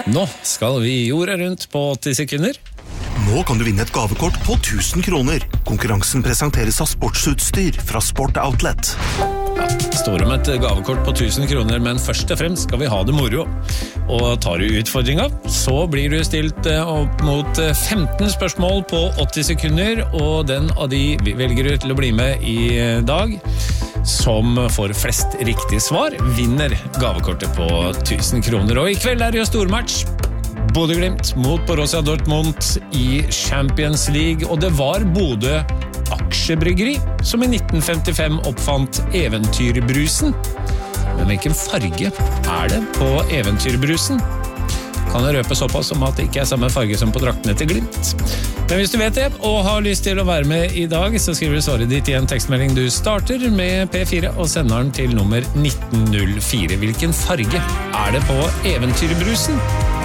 Nå skal vi jorda rundt på 80 sekunder. Nå kan du vinne et gavekort på 1000 kroner. Konkurransen presenteres av sportsutstyr fra Sport Outlet. Det står om et gavekort på 1000 kroner, men først og fremst skal vi ha det moro. Og tar du utfordringen, så blir du stilt opp mot 15 spørsmål på 80 sekunder, og den av de velger du til å bli med i dag, som får flest riktige svar, vinner gavekortet på 1000 kroner. Og i kveld er det jo stormatch. Bodø/Glimt mot Borussia Dortmund i Champions League, og det var Bodø Aksjebryggeri som i 1955 oppfant eventyrbrusen. Men hvilken farge er det på eventyrbrusen? Kan jeg røpe såpass om at det ikke er samme farge som på draktene til Glimt. Men hvis du vet det, og har lyst til å være med i dag, så skriver du svaret ditt i en tekstmelding. Du starter med P4 og sender den til nummer 1904. Hvilken farge er det på eventyrbrusen?